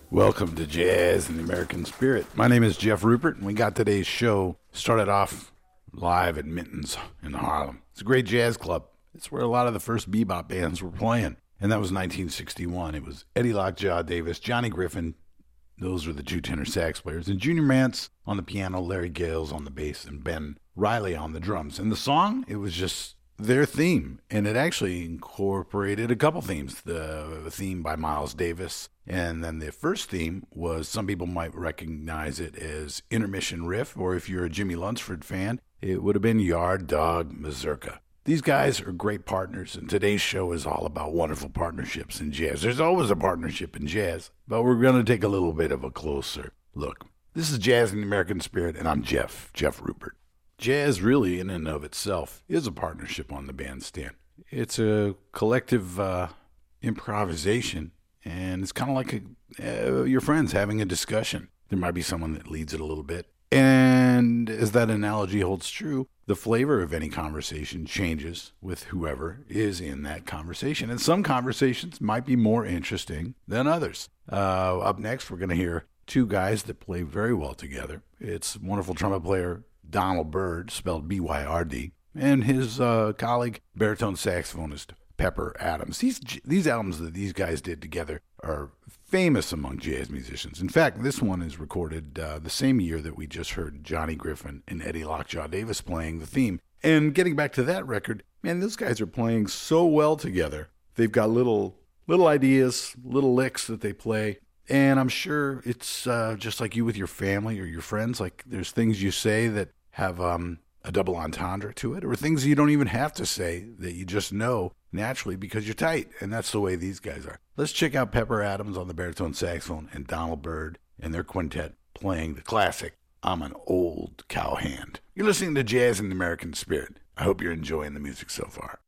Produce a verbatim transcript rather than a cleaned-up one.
Welcome to Jazz in the American Spirit. My name is Jeff Rupert, and we got today's show started off live at Minton's in Harlem. It's a great jazz club. It's where a lot of the first bebop bands were playing, and that was nineteen sixty-one. It was Eddie Lockjaw Davis, Johnny Griffin, those were the two tenor sax players, and Junior Mance on the piano, Larry Gales on the bass, and Ben Riley on the drums. And the song, it was just their theme, and it actually incorporated a couple themes. The theme by Miles Davis, and then the first theme was, some people might recognize it as Intermission Riff, or if you're a Jimmy Lunsford fan, it would have been Yard Dog Mazurka. These guys are great partners, and today's show is all about wonderful partnerships in jazz. There's always a partnership in jazz, but we're going to take a little bit of a closer look. This is Jazz in the American Spirit, and I'm Jeff, Jeff Rupert. Jazz really, in and of itself, is a partnership on the bandstand. It's a collective uh, improvisation, and it's kind of like a, uh, your friends having a discussion. There might be someone that leads it a little bit. And as that analogy holds true, the flavor of any conversation changes with whoever is in that conversation. And some conversations might be more interesting than others. Uh, up next, we're going to hear two guys that play very well together. It's wonderful trumpet player Donald Byrd, spelled B Y R D, and his uh, colleague, baritone saxophonist Pepper Adams. These these albums that these guys did together are famous among jazz musicians. In fact, this one is recorded uh, the same year that we just heard Johnny Griffin and Eddie Lockjaw Davis playing the theme. And getting back to that record, man, those guys are playing so well together. They've got little little ideas, little licks that they play. And I'm sure it's uh, just like you with your family or your friends. Like, there's things you say that have um, a double entendre to it, or things you don't even have to say that you just know naturally because you're tight. And that's the way these guys are. Let's check out Pepper Adams on the baritone saxophone and Donald Byrd and their quintet playing the classic, I'm an Old Cowhand. You're listening to Jazz in the American Spirit. I hope you're enjoying the music so far.